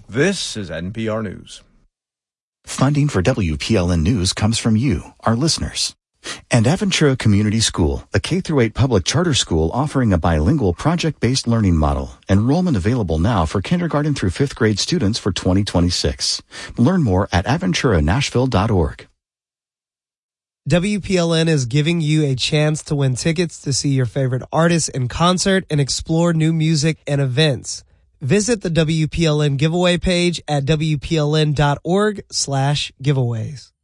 This is NPR News. Funding for WPLN News comes from you, our listeners. And Aventura Community School, a K-8 public charter school offering a bilingual project-based learning model. Enrollment available now for kindergarten through 5th grade students for 2026. Learn more at aventuranashville.org. WPLN is giving you a chance to win tickets to see your favorite artists in concert and explore new music and events. Visit the WPLN giveaway page at WPLN.org/giveaways.